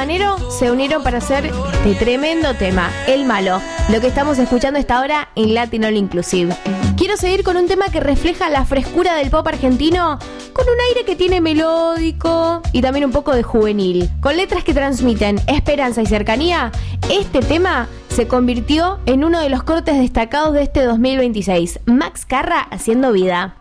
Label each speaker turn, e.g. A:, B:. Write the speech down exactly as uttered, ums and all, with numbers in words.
A: Habanero se unieron para hacer este tremendo tema, El Malo, lo que estamos escuchando esta hora en Latin All Inclusive. Quiero seguir con un tema que refleja la frescura del pop argentino, con un aire que tiene melódico y también un poco de juvenil. Con letras que transmiten esperanza y cercanía, este tema se convirtió en uno de los cortes destacados de este dos mil veintiséis. Max Carra haciendo vida.